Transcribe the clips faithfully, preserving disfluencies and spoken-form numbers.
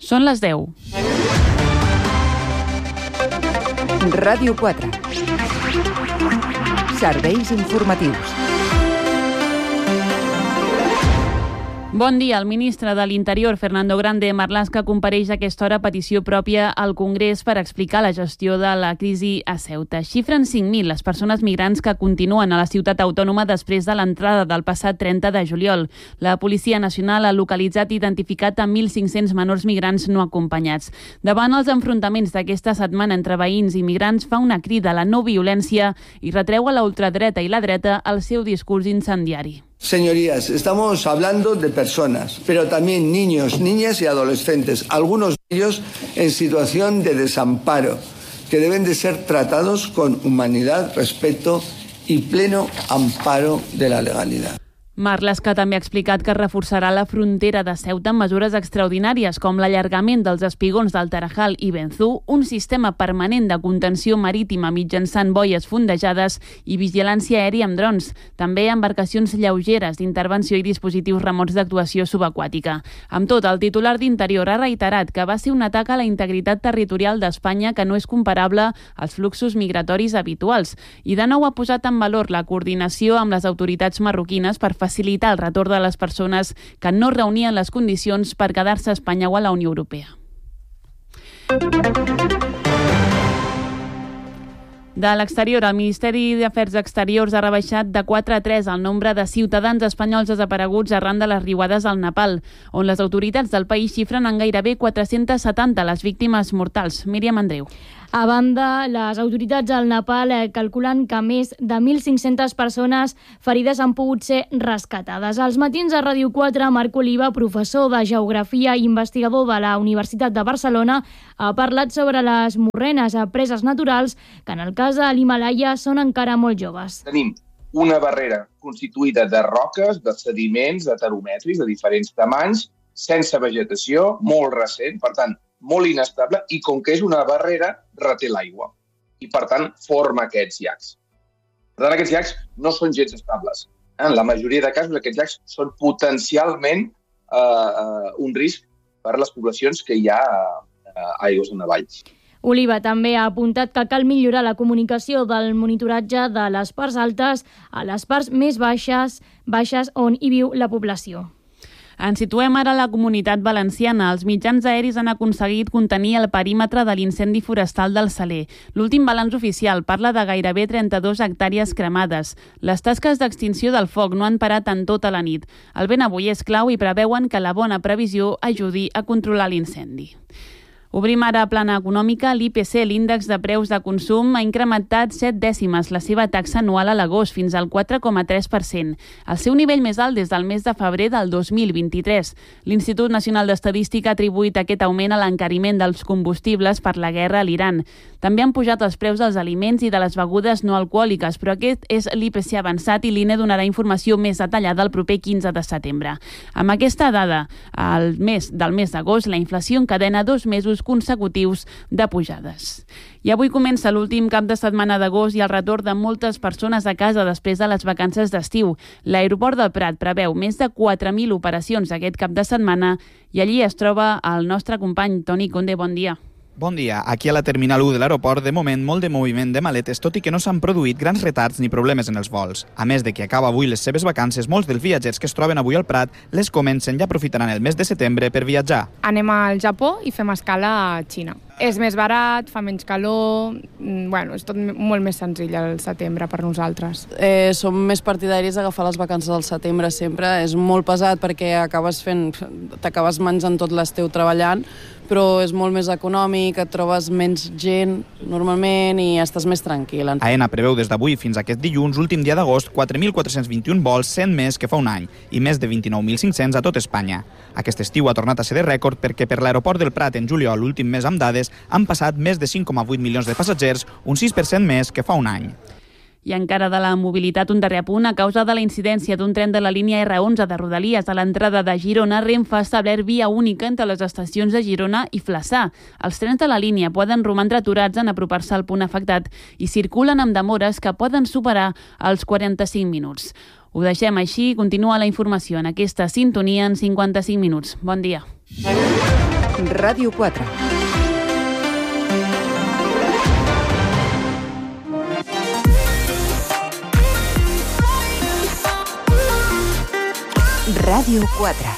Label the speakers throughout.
Speaker 1: Són les deu.
Speaker 2: Ràdio quatre. Serveis informatius.
Speaker 1: Bon dia. El ministre de l'Interior, Fernando Grande Marlaska, compareix a aquesta hora a petició pròpia al Congrés per explicar la gestió de la crisi a Ceuta. Xifren cinc mil les persones migrants que continuen a la ciutat autònoma després de l'entrada del passat trenta de juliol. La Policia Nacional ha localitzat i identificat a mil cinc-cents menors migrants no acompanyats. Davant els enfrontaments d'aquesta setmana entre veïns i migrants, fa una crida a la no violència i retreu a la ultradreta i la dreta el seu discurs incendiari.
Speaker 3: Señorías, estamos hablando de personas, pero también niños, niñas y adolescentes, algunos de ellos en situación de desamparo, que deben de ser tratados con humanidad, respeto y pleno amparo de la legalidad.
Speaker 1: Marlaska també ha explicat que reforçarà la frontera de Ceuta amb mesures extraordinàries com l'allargament dels espigons del Tarajal i Benzú, un sistema permanent de contenció marítima mitjançant boies fondejades i vigilància aèria amb drons, també embarcacions lleugeres d'intervenció i dispositius remots d'actuació subaquàtica. Amb tot, el titular d'Interior ha reiterat que va ser un atac a la integritat territorial d'Espanya que no és comparable als fluxos migratoris habituals i de nou ha posat en valor la coordinació amb les autoritats marroquines per facilitar el retorn de les persones que no reunien les condicions per quedar-se a Espanya o a la Unió Europea. De l'exterior, el Ministeri d'Afers Exteriors ha rebaixat de quatre a tres el nombre de ciutadans espanyols desapareguts arran de les riuades al Nepal, on les autoritats del país xifren en gairebé quatre-centes setanta les víctimes mortals. Míriam Andreu.
Speaker 4: A banda, les autoritats al Nepal eh, calculen que més de mil cinc-centes persones ferides han pogut ser rescatades. Als matins a Ràdio quatre, Marc Oliva, professor de Geografia i investigador de la Universitat de Barcelona, ha parlat sobre les morrenes a preses naturals que en el cas de l'Himàlaia són encara molt joves.
Speaker 5: Tenim una barrera constituïda de roques, de sediments, de teromètrics de diferents tamanys, sense vegetació, molt recent, per tant, molt inestable, i com que és una barrera, reté l'aigua. I, per tant, forma aquests llacs. Per tant, aquests llacs no són gens estables. En la majoria de casos, aquests llacs són potencialment eh, un risc per a les poblacions que hi ha a aigües en avalls.
Speaker 4: Oliva també ha apuntat que cal millorar la comunicació del monitoratge de les parts altes a les parts més baixes, baixes on hi viu la població.
Speaker 1: Ens situem ara a la Comunitat Valenciana. Els mitjans aeris han aconseguit contenir el perímetre de l'incendi forestal del Saler. L'últim balanç oficial parla de gairebé trenta-dues hectàrees cremades. Les tasques d'extinció del foc no han parat en tota la nit. El vent avui és clau i preveuen que la bona previsió ajudi a controlar l'incendi. Obrim ara plana econòmica. L'I P C, l'índex de preus de consum, ha incrementat set dècimes la seva taxa anual a l'agost fins al quatre coma tres per cent, el seu nivell més alt des del mes de febrer del dos mil vint-i-tres. L'Institut Nacional d'Estadística ha atribuït aquest augment a l'encariment dels combustibles per la guerra a l'Iran. També han pujat els preus dels aliments i de les begudes no alcohòliques, però aquest és l'I P C avançat i l'I N E donarà informació més detallada el proper quinze de setembre. Amb aquesta dada, al mes del mes d'agost, la inflació encadena dos mesos consecutius de pujades. I avui comença l'últim cap de setmana d'agost i el retorn de moltes persones a casa després de les vacances d'estiu. L'aeroport del Prat preveu més de quatre mil operacions aquest cap de setmana i allí es troba el nostre company Toni Conde. Bon dia.
Speaker 6: Bon dia. Aquí a la Terminal u de l'aeroport, de moment, molt de moviment de maletes, tot i que no s'han produït grans retards ni problemes en els vols. A més de que acaba avui les seves vacances, molts dels viatgers que es troben avui al Prat les comencen i aprofitaran el mes de setembre per viatjar.
Speaker 7: Anem al Japó i fem escala a Xina. És més barat, fa menys calor, bueno, és tot molt més senzill al setembre per nosaltres.
Speaker 8: Eh, som més partidaris d'agafar les vacances al setembre sempre. És molt pesat perquè acabes fent, t'acabes menjant tot l'estiu treballant, però és molt més econòmic, et trobes menys gent normalment i estàs més tranquil.
Speaker 6: AENA preveu des d'avui fins aquest dilluns, últim dia d'agost, quatre mil quatre-cents vint-i-un vols, cent més que fa un any, i més de vint-i-nou mil cinc-cents a tot Espanya. Aquest estiu ha tornat a ser de rècord perquè per l'aeroport del Prat en juliol, l'últim mes amb dades, han passat més de cinc coma vuit milions de passatgers, un sis per cent més que fa un any.
Speaker 1: I encara de la mobilitat, un darrer apunt. A causa de la incidència d'un tren de la línia erre onze de Rodalies a l'entrada de Girona, Renfe ha establert via única entre les estacions de Girona i Flaçà. Els trens de la línia poden romandre aturats en apropar-se al punt afectat i circulen amb demores que poden superar els quaranta-cinc minuts. Ho deixem així. Continua la informació en aquesta sintonia en cinquanta-cinc minuts. Bon dia.
Speaker 2: Ràdio quatre. Ràdio quatre.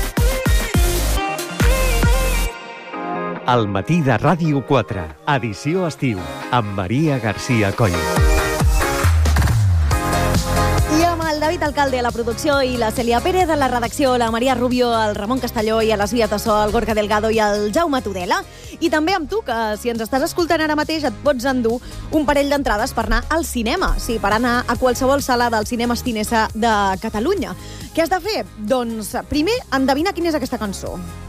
Speaker 9: El matí de Ràdio quatre, edició estiu, amb Maria García Coll.
Speaker 10: I amb el David Alcalde a la producció i la Cèlia Pérez a la redacció, la Maria Rubio, el Ramon Castelló i a les vies de so, el Gorka Delgado i el Jaume Tudela. I també amb tu, que si ens estàs escoltant ara mateix et pots endur un parell d'entrades per anar al cinema. Sí, per anar a qualsevol sala del cinema Estinesa de Catalunya. Què has de fer? Doncs primer, endevina quina és aquesta cançó.